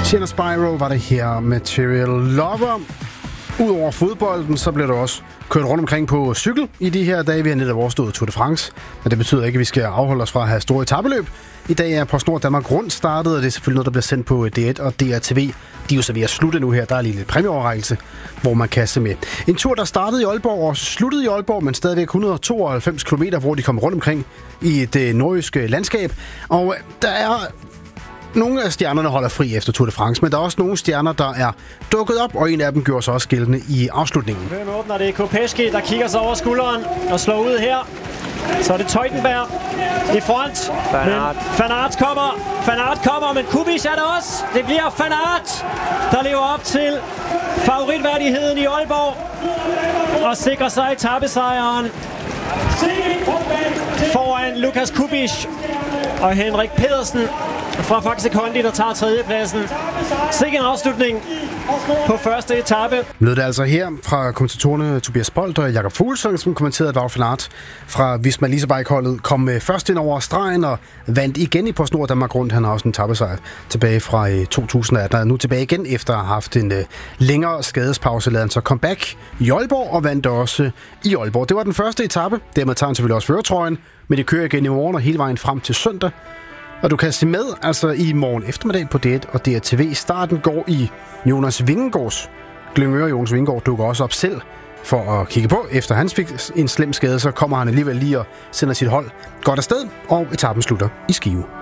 Sienna Spyro var det her, Material Lover. Udover fodbolden, så bliver der også kørt rundt omkring på cykel i de her dage. Vi har netop overstået Tour de France, men det betyder ikke, at vi skal afholde os fra at have store etapeløb. I dag er PostNord Danmark Rundt startet, og det er selvfølgelig noget, der bliver sendt på D1 og DRTV. De er jo så ved at slutte nu her. Der er lige lidt præmieoverrækkelse, hvor man kan se med. En tur, der startede i Aalborg og sluttede i Aalborg, men stadigvæk 192 km, hvor de kom rundt omkring i det nordjyske landskab. Og der er nogle af stjernerne holder fri efter Tour de France, men der er også nogle stjerner, der er dukket op, og en af dem gjorde sig også gældende i afslutningen. Hvem åbner det? Kopeschke, der kigger sig over skulderen og slår ud her. Så er det Teutenberg i front. Van Aert kommer, men Kubic er der også. Det bliver Van Aert, der lever op til favoritværdigheden i Aalborg og sikrer sig etapesejren foran Lukas Kubic og Henrik Pedersen fra Faxe Kondi, der tager tredjepladsen. Sikke en afslutning på første etape. Lød det altså her fra kommentatorerne Tobias Bolt og Jakob Fuglsang, som kommenterede, at Wout van Aert fra Visma Leasebike-holdet kom først ind over stregen og vandt igen i PostNord Danmark Rundt. Han har også en etappesejr tilbage fra 2018, og nu tilbage igen efter at have haft en længere skadespause. Lavede han så comeback i Aalborg og vandt også i Aalborg. Det var den første etape. Dermed tager han selvfølgelig også førertrøjen, men det kører igen i morgen og hele vejen frem til søndag. Og du kan se med altså i morgen eftermiddag på D1 og DRTV. Starten går i Jonas Vingegaards Glyngøre. Jonas Vingegaard dukker også op selv for at kigge på. Efter han fik en slem skade, så kommer han alligevel lige og sender sit hold godt afsted, og etappen slutter i Skive.